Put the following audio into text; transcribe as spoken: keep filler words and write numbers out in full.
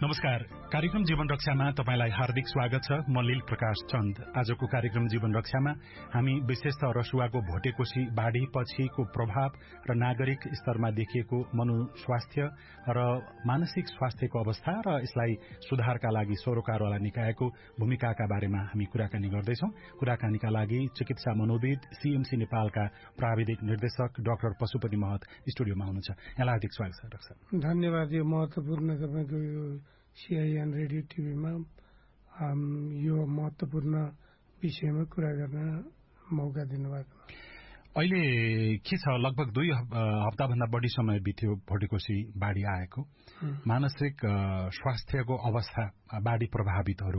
नमस्कार। कार्यक्रम जीवन रक्षामा तपाईलाई हार्दिक स्वागत छ। म लील प्रकाश चन्द। आजको कार्यक्रम जीवन रक्षामा हामी विशेषतः रसुवाको भोटेकोशी बाढ़ी पछिको प्रभाव र नागरिक स्तरमा देखिएको मनोस्वास्थ्य र मानसिक स्वास्थ्यको अवस्था र यसलाई सुधारका लागि सरोकारवाला निकायको भूमिकाका बारेमा हामी कुराकानी गर्दैछौं। कुराकानीका लागि चिकित्सा मनोविद सीएमसी नेपालका प्राविधिक निर्देशक डाक्टर पशुपति महत स्टुडियोमा हुनुहुन्छ। यहाँलाई हार्दिक स्वागत छ डाक्टर साहब। धन्यवाद। यो महत्वपूर्ण तपाईको यो सीआईएन रेडियो टिभीमा यो महत्वपूर्ण विषयमा कुरा गर्न मौका दिनुभएको। अहिले के छ, लगभग दुई हप्ताभन्दा बढी समय बित्यो भोटेकोशी बाढ़ी आएको। मानसिक स्वास्थ्यको अवस्था बाढ़ी प्रभावितहरू